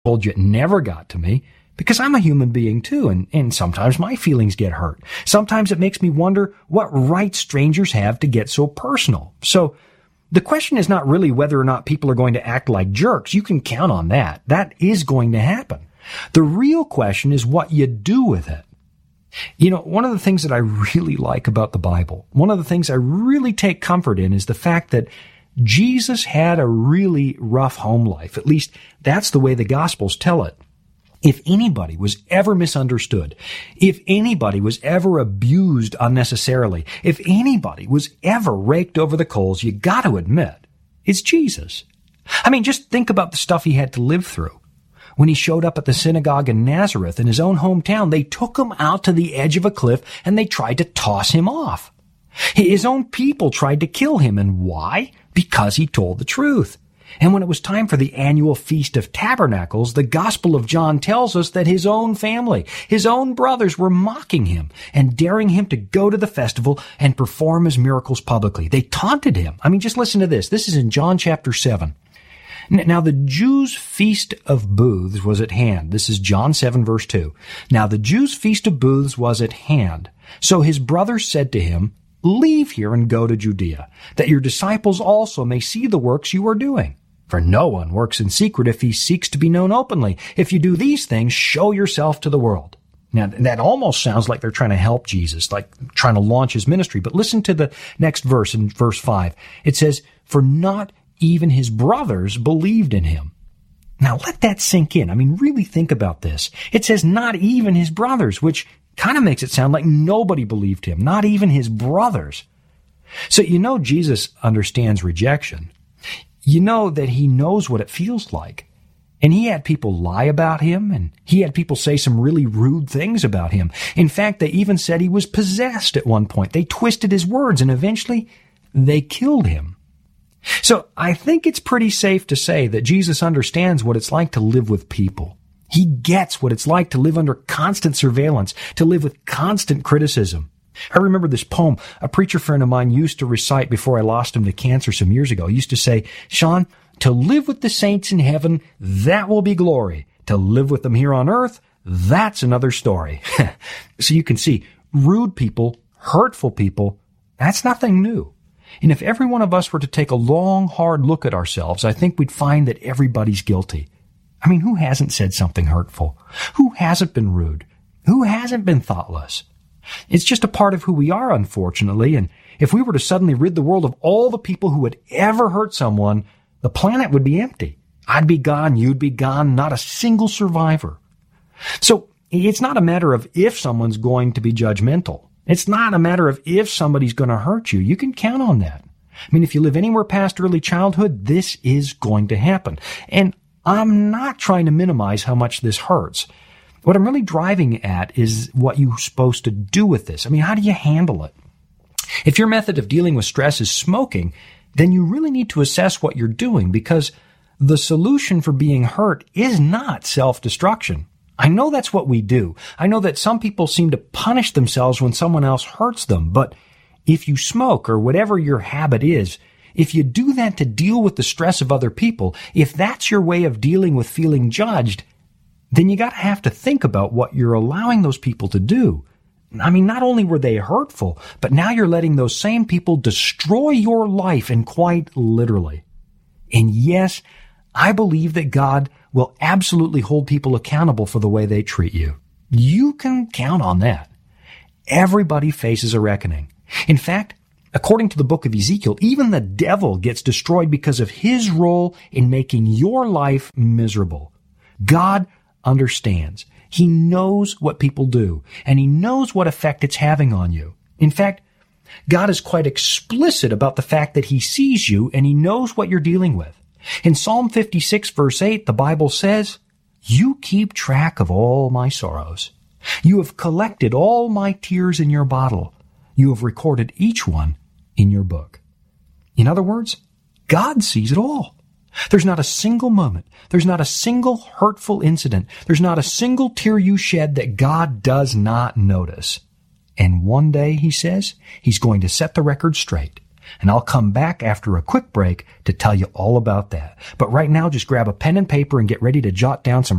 told you it never got to me because I'm a human being too, and sometimes my feelings get hurt. Sometimes it makes me wonder what right strangers have to get so personal. So the question is not really whether or not people are going to act like jerks. You can count on that. That is going to happen. The real question is what you do with it. You know, one of the things that I really like about the Bible, one of the things I really take comfort in is the fact that Jesus had a really rough home life. At least that's the way the Gospels tell it. If anybody was ever misunderstood, if anybody was ever abused unnecessarily, if anybody was ever raked over the coals, you got to admit, it's Jesus. I mean, just think about the stuff he had to live through. When he showed up at the synagogue in Nazareth, in his own hometown, they took him out to the edge of a cliff and they tried to toss him off. His own people tried to kill him. And why? Because he told the truth. And when it was time for the annual Feast of Tabernacles, the Gospel of John tells us that his own family, his own brothers were mocking him and daring him to go to the festival and perform his miracles publicly. They taunted him. I mean, just listen to this. This is in John chapter 7. Now the Jews' Feast of Booths was at hand. This is John 7 verse 2. Now the Jews' Feast of Booths was at hand. So his brothers said to him, "Leave here and go to Judea, that your disciples also may see the works you are doing. For no one works in secret if he seeks to be known openly. If you do these things, show yourself to the world." Now, that almost sounds like they're trying to help Jesus, like trying to launch his ministry. But listen to the next verse in verse 5. It says, "For not even his brothers believed in him." Now, let that sink in. I mean, really think about this. It says not even his brothers, which kind of makes it sound like nobody believed him, not even his brothers. So you know Jesus understands rejection. You know that he knows what it feels like. And he had people lie about him, and he had people say some really rude things about him. In fact, they even said he was possessed at one point. They twisted his words, and eventually they killed him. So I think it's pretty safe to say that Jesus understands what it's like to live with people. He gets what it's like to live under constant surveillance, to live with constant criticism. I remember this poem a preacher friend of mine used to recite before I lost him to cancer some years ago. He used to say, "Sean, to live with the saints in heaven, that will be glory. To live with them here on earth, that's another story." So you can see, rude people, hurtful people, that's nothing new. And if every one of us were to take a long, hard look at ourselves, I think we'd find that everybody's guilty. I mean, who hasn't said something hurtful? Who hasn't been rude? Who hasn't been thoughtless? It's just a part of who we are, unfortunately, and if we were to suddenly rid the world of all the people who had ever hurt someone, the planet would be empty. I'd be gone, you'd be gone, not a single survivor. So it's not a matter of if someone's going to be judgmental. It's not a matter of if somebody's going to hurt you. You can count on that. I mean, if you live anywhere past early childhood, this is going to happen. And I'm not trying to minimize how much this hurts. What I'm really driving at is what you're supposed to do with this. I mean, how do you handle it? If your method of dealing with stress is smoking, then you really need to assess what you're doing, because the solution for being hurt is not self-destruction. I know that's what we do. I know that some people seem to punish themselves when someone else hurts them, but if you smoke or whatever your habit is, if you do that to deal with the stress of other people, if that's your way of dealing with feeling judged, then you gotta have to think about what you're allowing those people to do. I mean, not only were they hurtful, but now you're letting those same people destroy your life, and quite literally. And yes, I believe that God will absolutely hold people accountable for the way they treat you. You can count on that. Everybody faces a reckoning. In fact, according to the book of Ezekiel, even the devil gets destroyed because of his role in making your life miserable. God understands. He knows what people do, and he knows what effect it's having on you. In fact, God is quite explicit about the fact that he sees you and he knows what you're dealing with. In Psalm 56 verse 8, the Bible says, "You keep track of all my sorrows. You have collected all my tears in your bottle. You have recorded each one in your book." In other words, God sees it all. There's not a single moment. There's not a single hurtful incident. There's not a single tear you shed that God does not notice. And one day, he says, he's going to set the record straight. And I'll come back after a quick break to tell you all about that. But right now, just grab a pen and paper and get ready to jot down some